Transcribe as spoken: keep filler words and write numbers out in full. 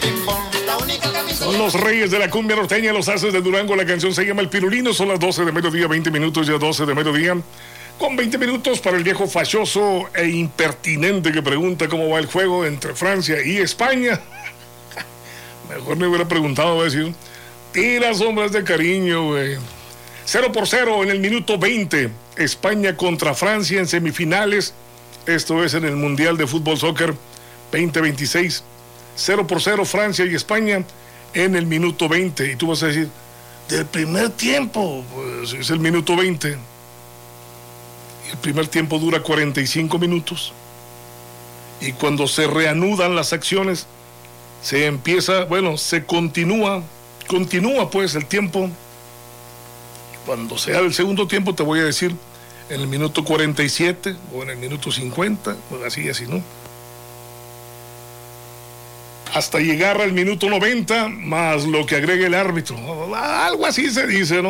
Son los reyes de la cumbia norteña, los haces de Durango. La canción se llama El Pirulino. Son las doce de mediodía, veinte minutos, ya doce de mediodía. Con veinte minutos para el viejo fachoso e impertinente que pregunta cómo va el juego entre Francia y España. Mejor me hubiera preguntado, voy a decir, tira sombras de cariño, güey. Cero por cero en el minuto veinte. España contra Francia en semifinales. Esto es en el Mundial de Fútbol Soccer veinte veintiséis. Cero por cero Francia y España en el minuto veinte. Y tú vas a decir, del primer tiempo, pues es el minuto veinte. El primer tiempo dura cuarenta y cinco minutos. Y cuando se reanudan las acciones, se empieza, bueno, se continúa, continúa pues el tiempo. Cuando sea el segundo tiempo, te voy a decir en el minuto cuarenta y siete o en el minuto cincuenta, pues así, así, ¿no? Hasta llegar al minuto noventa, más lo que agregue el árbitro. Algo así se dice, ¿no?